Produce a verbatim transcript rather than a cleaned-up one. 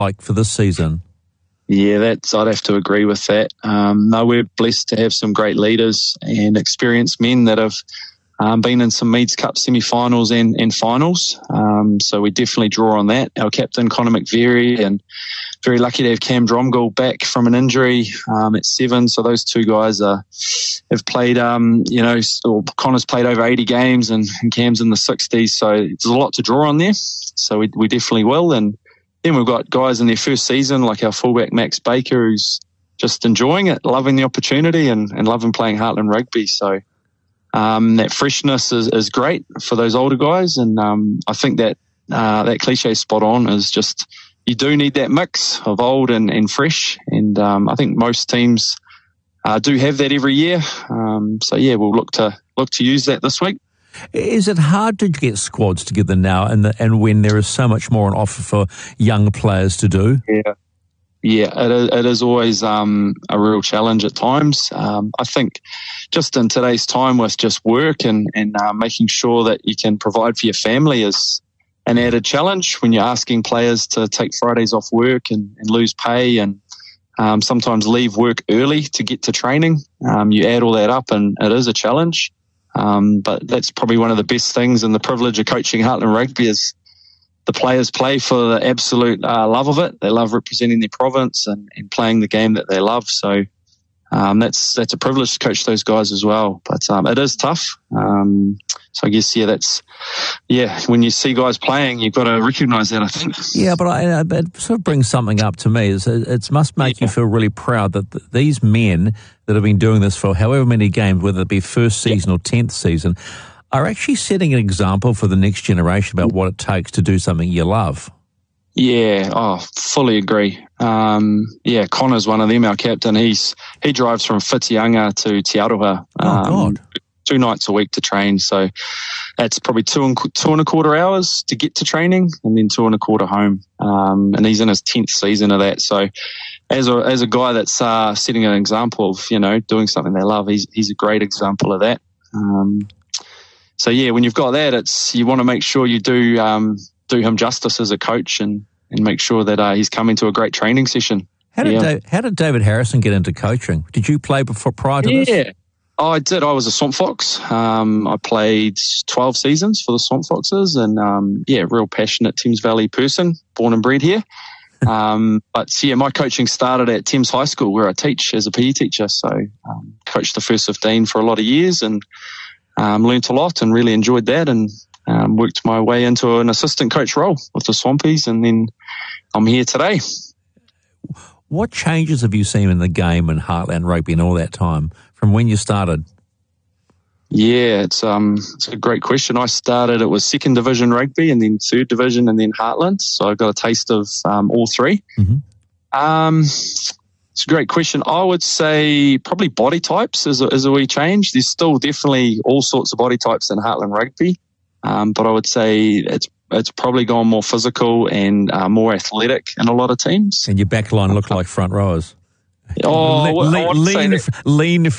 like for this season? Yeah, that's I'd have to agree with that. Um, no, we're blessed to have some great leaders and experienced men that have um, been in some Meads Cup semi-finals and, and finals. Um, so we definitely draw on that. Our captain, Connor McVeary, and very lucky to have Cam Dromgold back from an injury um, at seven. So those two guys are, have played, um, you know, or Connor's played over eighty games and, and Cam's in the sixties. So there's a lot to draw on there. So we, we definitely will. And then we've got guys in their first season, like our fullback Max Baker, who's just enjoying it, loving the opportunity and, and loving playing Heartland rugby. So um, that freshness is, is great for those older guys. And um, I think that uh, that cliche is spot on, is just you do need that mix of old and, and fresh. And um, I think most teams uh, do have that every year. Um, so, yeah, we'll look to look to use that this week. Is it hard to get squads together now and the, and when there is so much more on offer for young players to do? Yeah, yeah, it is, it is always um, a real challenge at times. Um, I think just in today's time with just work and, and uh, making sure that you can provide for your family is an added challenge when you're asking players to take Fridays off work and, and lose pay and um, sometimes leave work early to get to training. Um, you add all that up and it is a challenge. Um, but that's probably one of the best things and the privilege of coaching Heartland Rugby is the players play for the absolute uh, love of it. They love representing their province and, and playing the game that they love. So um, that's that's a privilege to coach those guys as well. But um, it is tough. Um, so I guess, yeah, that's, yeah, when you see guys playing, you've got to recognise that, I think. Yeah, but I, uh, it sort of brings something up to me. It's, it must make yeah. you feel really proud that th- these men that have been doing this for however many games, whether it be first season yeah. or tenth season, are actually setting an example for the next generation about what it takes to do something you love. Yeah, oh, fully agree. Um, yeah, Connor's one of them, our captain. He's he drives from Whitianga to Te Aroha. Oh, um, God. Two nights a week to train. So that's probably two and, two and a quarter hours to get to training and then two and a quarter home. Um, and he's in his tenth season of that. So as a, as a guy that's uh, setting an example of, you know, doing something they love, he's, he's a great example of that. Um, so yeah, when you've got that, it's, you want to make sure you do, um, do him justice as a coach and, and make sure that uh, he's coming to a great training session. How did, yeah. Dave, how did David Harrison get into coaching? Did you play before prior to yeah. this? Yeah. Oh, I did. I was a Swamp Fox. Um, I played twelve seasons for the Swamp Foxes and, um, yeah, real passionate Thames Valley person, born and bred here. um, but, yeah, my coaching started at Thames High School where I teach as a P E teacher. So um, coached the first fifteen for a lot of years and um, learnt a lot and really enjoyed that and um, worked my way into an assistant coach role with the Swampies and then I'm here today. What changes have you seen in the game and Heartland Rugby in all that time from when you started? Yeah, it's um it's a great question. I started, it was second division rugby and then third division and then Heartland. So I got a taste of um, all three. Mm-hmm. Um, it's a great question. I would say probably body types is a, is a wee change. There's still definitely all sorts of body types in Heartland Rugby. Um, but I would say it's it's probably gone more physical and uh, more athletic in a lot of teams. And your back line looked like front rowers. Oh, lean, I lean, lean